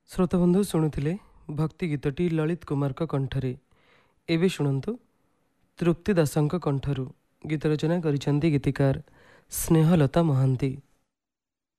श्रोतबंधु शुणुले भक्ति गीतटी ललित कुमार कंठरे। एवं शुणु तृप्ति दास कंठरू गीत रचना करिसेंती गीतिकार स्नेहलता महांती।